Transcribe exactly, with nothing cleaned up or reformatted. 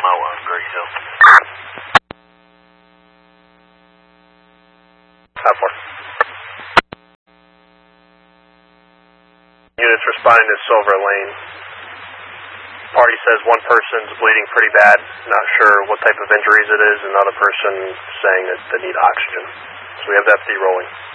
Moa, Greg Hill. How far? Units responding to Silver Lane. Party says one person's bleeding pretty bad, not sure what type of injuries it is, another person saying that they need oxygen. So we have the F D rolling.